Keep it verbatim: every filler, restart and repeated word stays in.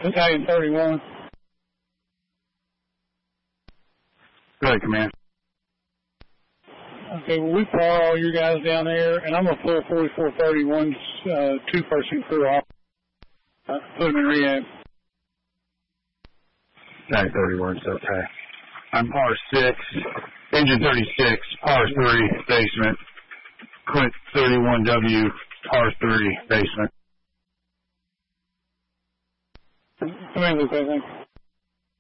Battalion thirty-one. Go ahead, Command. Okay, well, we par all you guys down there, and I'm a full forty-four thirty-one, uh, two-person crew off. Uh, put them in rehab. Battalion thirty-one, okay. I'm par six, engine thirty-six, par three, basement. Clint thirty-one W, par three, basement. Come in, Luke, I think.